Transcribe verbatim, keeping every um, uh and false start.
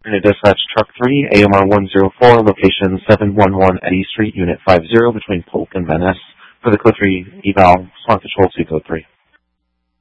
Unit Dispatch Truck three, A M R one zero four, location seven one one Eddy Street, Unit five zero, between Polk and Van Ness, for the code three eval, response control to code three.